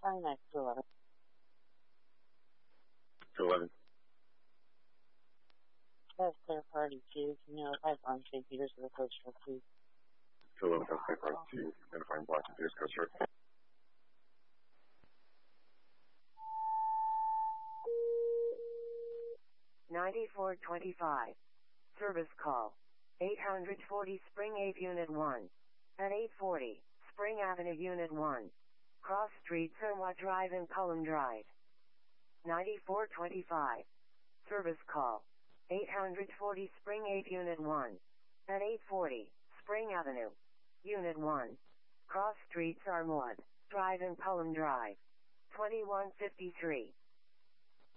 Identify next to 11. To 11. That's clear party 2. Can you notify Blanche St. Peters of the code short, please? To 11, that's clear party 2. Identifying Blanche St. Peters code short. 9425. Service call. 840 Spring Ave Unit 1. At 840 Spring Avenue Unit 1. Cross Street Sirwa Drive and Cullen Drive. 9425. Service call. 840 Spring Ave Unit 1. At 840 Spring Avenue Unit 1. Cross Street Sarmwood Drive and Cullen Drive. 2153.